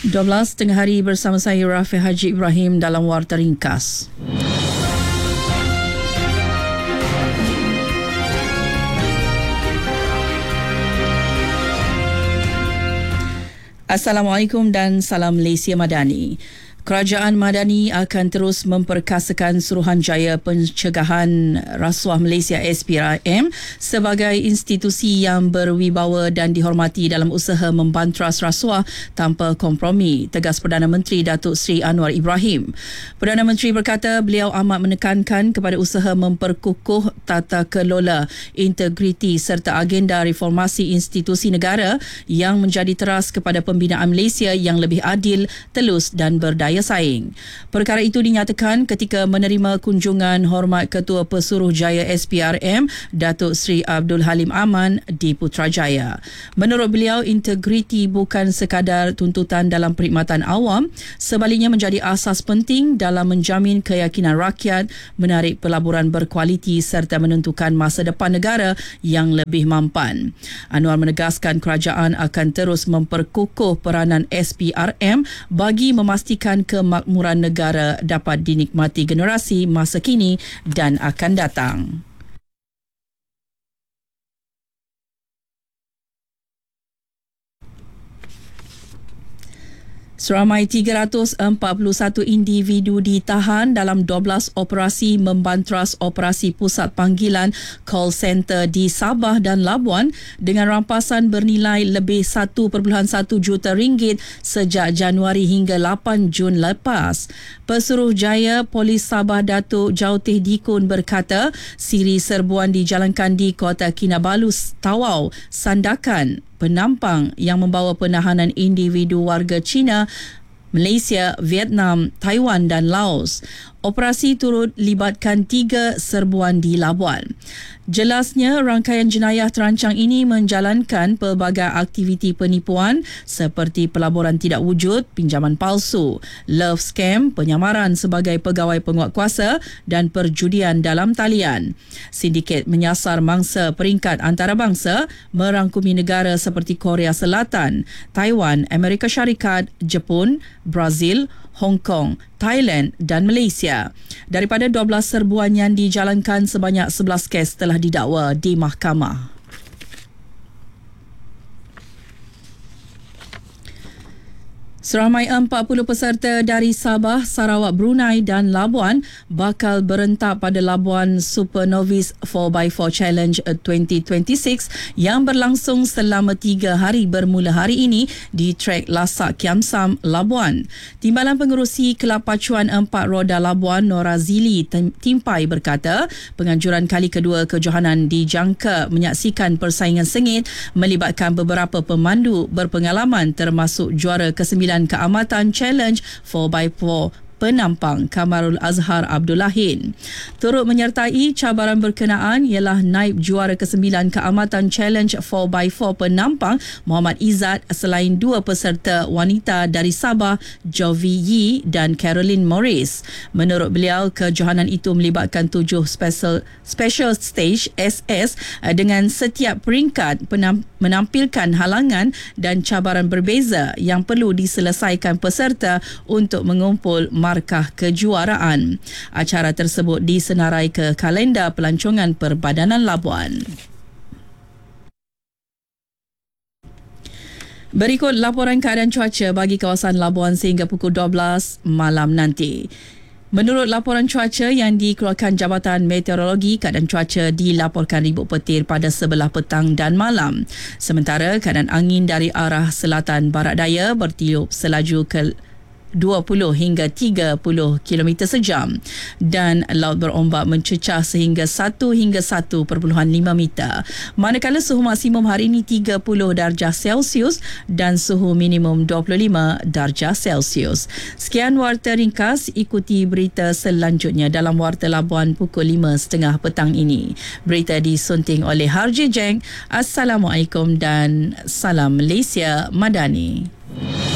12 tengah hari bersama saya Rafi Haji Ibrahim dalam Warta Ringkas. Assalamualaikum dan salam Malaysia Madani. Kerajaan Madani akan terus memperkasakan Suruhanjaya Pencegahan Rasuah Malaysia SPRM sebagai institusi yang berwibawa dan dihormati dalam usaha membantras rasuah tanpa kompromi, tegas Perdana Menteri Datuk Seri Anwar Ibrahim. Perdana Menteri berkata beliau amat menekankan kepada usaha memperkukuh tata kelola, integriti serta agenda reformasi institusi negara yang menjadi teras kepada pembinaan Malaysia yang lebih adil, telus dan berdaya saing. Perkara itu dinyatakan ketika menerima kunjungan hormat Ketua Pesuruhjaya SPRM Datuk Seri Abdul Halim Aman di Putrajaya. Menurut beliau, integriti bukan sekadar tuntutan dalam perkhidmatan awam, sebaliknya menjadi asas penting dalam menjamin keyakinan rakyat, menarik pelaburan berkualiti serta menentukan masa depan negara yang lebih mampan. Anwar menegaskan kerajaan akan terus memperkukuh peranan SPRM bagi memastikan kemakmuran negara dapat dinikmati generasi masa kini dan akan datang. Seramai 341 individu ditahan dalam 12 operasi membantras operasi pusat panggilan call center di Sabah dan Labuan dengan rampasan bernilai lebih 1.1 juta ringgit sejak Januari hingga 8 Jun lepas. Pesuruhjaya Polis Sabah Datuk Jautih Dikun berkata siri serbuan dijalankan di Kota Kinabalu, Tawau, Sandakan. Penampang yang membawa penahanan individu warga China, Malaysia, Vietnam, Taiwan dan Laos. Operasi turut libatkan 3 serbuan di Labuan. Jelasnya, rangkaian jenayah terancang ini menjalankan pelbagai aktiviti penipuan seperti pelaburan tidak wujud, pinjaman palsu, love scam, penyamaran sebagai pegawai penguatkuasa dan perjudian dalam talian. Sindiket menyasar mangsa peringkat antarabangsa merangkumi negara seperti Korea Selatan, Taiwan, Amerika Syarikat, Jepun, Brazil, Hong Kong, Thailand dan Malaysia. Daripada 12 serbuan yang dijalankan, sebanyak 11 kes telah didakwa di mahkamah. Seramai 40 peserta dari Sabah, Sarawak, Brunei dan Labuan bakal berentak pada Labuan Super Novice 4x4 Challenge 2026 yang berlangsung selama 3 hari bermula hari ini di trek Lasak Kiam Sam, Labuan. Timbalan pengerusi Kelab Pacuan 4 Roda Labuan, Nora Zili Timpai berkata penganjuran kali kedua kejohanan dijangka menyaksikan persaingan sengit melibatkan beberapa pemandu berpengalaman termasuk juara ke-9 Keamatan Challenge 4x4 penampang Kamarul Azhar Abdullahin. Turut menyertai cabaran berkenaan ialah naib juara ke-9 Keamatan Challenge 4x4 penampang Muhammad Izzat selain 2 peserta wanita dari Sabah, Jovi Yi dan Caroline Morris. Menurut beliau, kejohanan itu melibatkan 7 special stage SS dengan setiap peringkat menampilkan halangan dan cabaran berbeza yang perlu diselesaikan peserta untuk mengumpul markah kejuaraan. Acara tersebut disenarai ke kalender pelancongan Perbadanan Labuan. Berikut laporan keadaan cuaca bagi kawasan Labuan sehingga pukul 12 malam nanti. Menurut laporan cuaca yang dikeluarkan Jabatan Meteorologi, keadaan cuaca dilaporkan ribut petir pada sebelah petang dan malam. Sementara keadaan angin dari arah selatan barat daya bertiup selaju ke 20 hingga 30 km sejam dan laut berombak mencecah sehingga 1 hingga 1.5 meter. Manakala suhu maksimum hari ini 30 darjah Celsius dan suhu minimum 25 darjah Celsius. Sekian Warta Ringkas, ikuti berita selanjutnya dalam Warta Labuan pukul 5.30 petang ini. Berita disunting oleh Harji Jeng. Assalamualaikum dan salam Malaysia Madani.